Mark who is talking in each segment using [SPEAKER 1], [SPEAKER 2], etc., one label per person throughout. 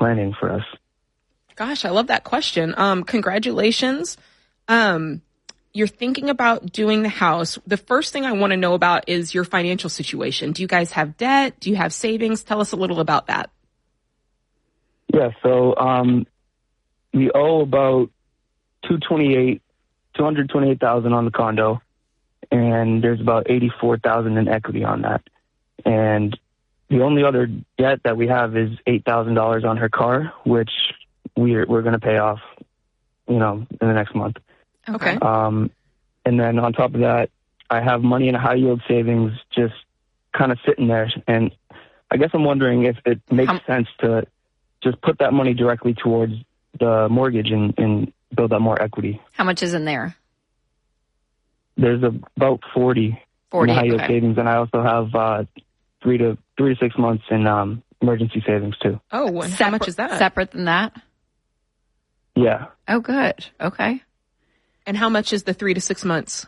[SPEAKER 1] planning for us.
[SPEAKER 2] Gosh, I love that question. Congratulations. You're thinking about doing the house. The first thing I want to know about is your financial situation. Do you guys have debt? Do you have savings? Tell us a little about that.
[SPEAKER 1] Yeah, so we owe about $228,000 on the condo, and there's about $84,000 in equity on that. And the only other debt that we have is $8,000 on her car, which we're going to pay off, in the next month.
[SPEAKER 2] Okay.
[SPEAKER 1] And then on top of that, I have money in a high yield savings just kind of sitting there. And I guess I'm wondering if it makes sense to just put that money directly towards the mortgage and build up more equity.
[SPEAKER 3] How much is in there?
[SPEAKER 1] There's about 40 in high yield savings, and I also have 3 to 6 months in emergency savings too.
[SPEAKER 2] Oh, and how much is that?
[SPEAKER 3] Separate than that?
[SPEAKER 1] Yeah.
[SPEAKER 3] Oh, good. Okay.
[SPEAKER 2] And how much is the 3 to 6 months?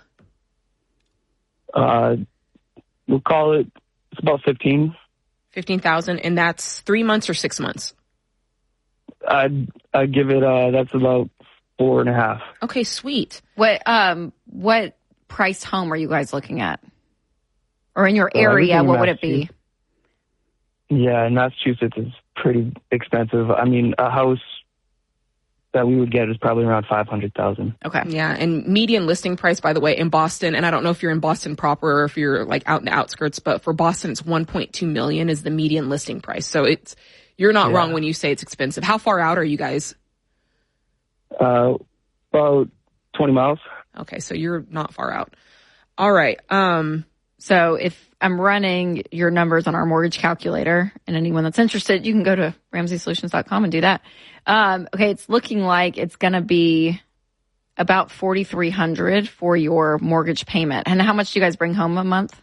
[SPEAKER 1] We'll call it, it's about
[SPEAKER 2] 15,000, and that's 3 months or 6 months?
[SPEAKER 1] I'd give it, that's about 4.5.
[SPEAKER 2] Okay, sweet.
[SPEAKER 3] What priced home are you guys looking at? Or in your area, what would it be?
[SPEAKER 1] Yeah, Massachusetts is pretty expensive. I mean, a house that we would get is probably around $500,000.
[SPEAKER 2] Okay. Yeah, and median listing price, by the way, in Boston, and I don't know if you're in Boston proper or if you're like out in the outskirts, but for Boston, it's $1.2 million is the median listing price. So you're not wrong when you say it's expensive. How far out are you guys?
[SPEAKER 1] About 20 miles.
[SPEAKER 2] Okay, so you're not far out. All right.
[SPEAKER 3] So if I'm running your numbers on our mortgage calculator, and anyone that's interested, you can go to RamseySolutions.com and do that. Okay, it's looking like it's going to be about $4,300 for your mortgage payment. And how much do you guys bring home a month?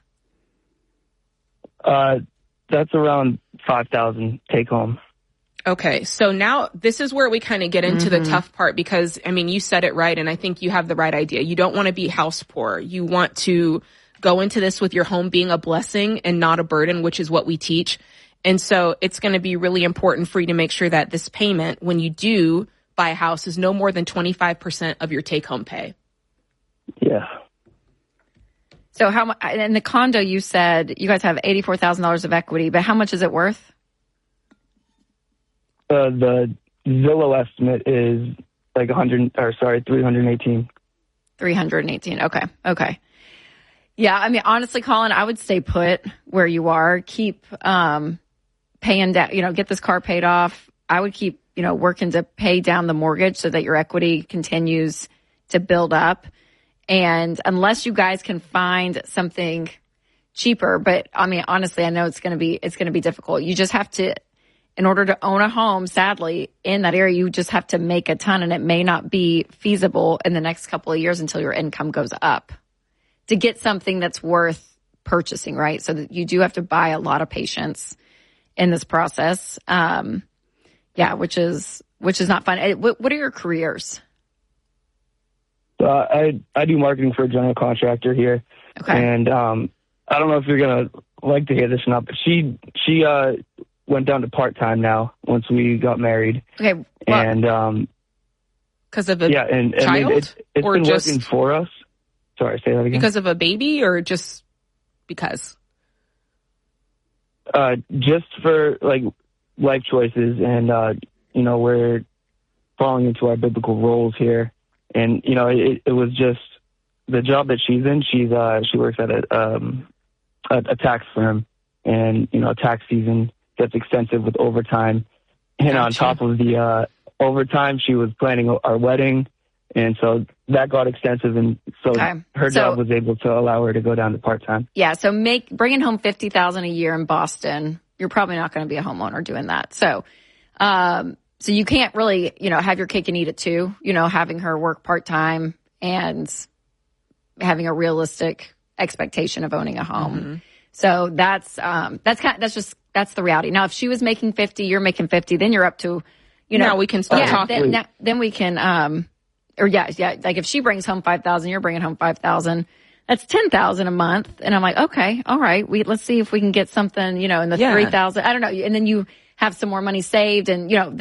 [SPEAKER 1] That's around $5,000 take home.
[SPEAKER 2] Okay, so now this is where we kind of get into the tough part because, I mean, you said it right, and I think you have the right idea. You don't want to be house poor. You want to go into this with your home being a blessing and not a burden, which is what we teach. And so it's going to be really important for you to make sure that this payment, when you do buy a house, is no more than 25% of your take-home pay.
[SPEAKER 1] Yeah.
[SPEAKER 3] So how much, in the condo you said you guys have $84,000 of equity, but how much is it worth?
[SPEAKER 1] The Zillow estimate is like 318.
[SPEAKER 3] 318. Okay. Yeah, I mean, honestly, Colin, I would stay put where you are. Keep paying down, get this car paid off. I would keep, working to pay down the mortgage so that your equity continues to build up. And unless you guys can find something cheaper, but I mean, honestly, I know it's going to be difficult. You just have to, in order to own a home, sadly, in that area, you just have to make a ton, and it may not be feasible in the next couple of years until your income goes up to get something that's worth purchasing, right? So that you do have to buy a lot of patience in this process. Which is not fun. What are your careers?
[SPEAKER 1] I do marketing for a general contractor here.
[SPEAKER 3] Okay.
[SPEAKER 1] And I don't know if you're going to like to hear this or not, but she went down to part-time now once we got married.
[SPEAKER 3] Okay.
[SPEAKER 1] Well, and
[SPEAKER 2] because of a
[SPEAKER 1] child? I mean, it's been working for us. Sorry, say that again.
[SPEAKER 2] Because of a baby or just because?
[SPEAKER 1] Just for like life choices, and we're falling into our biblical roles here, and it was just the job that she's in. She works at a tax firm, and tax season gets extensive with overtime, and on top of the overtime, she was planning our wedding. And so that got extensive, and so her job was able to allow her to go down to part-time.
[SPEAKER 3] Yeah, so bringing home $50,000 a year in Boston, you're probably not going to be a homeowner doing that. So you can't really, have your cake and eat it too, having her work part-time and having a realistic expectation of owning a home. Mm-hmm. So that's the reality. Now, if she was making 50, you're making 50, then you're up to,
[SPEAKER 2] now we can start talking.
[SPEAKER 3] Then we can, like if she brings home 5,000, you're bringing home 5,000. That's 10,000 a month. And I'm like, okay, all right. Let's see if we can get something, in the 3,000. I don't know. And then you have some more money saved, and then